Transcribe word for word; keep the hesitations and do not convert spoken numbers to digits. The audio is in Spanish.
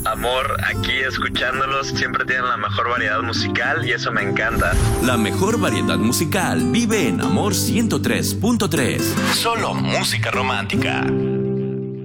Amor, aquí escuchándolos, siempre tienen la mejor variedad musical y eso me encanta. La mejor variedad musical vive en Amor ciento tres punto tres. Solo música romántica.